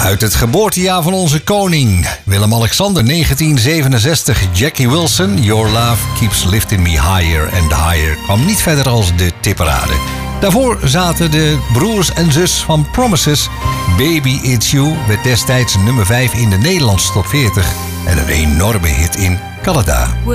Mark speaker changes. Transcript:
Speaker 1: Uit het geboortejaar van onze koning, Willem-Alexander, 1967. Jackie Wilson, Your Love Keeps Lifting Me Higher and Higher, kwam niet verder als de tipperade. Daarvoor zaten de broers en zus van Promises. Baby It's You werd destijds nummer 5 in de Nederlandse top 40 en een enorme hit in Canada.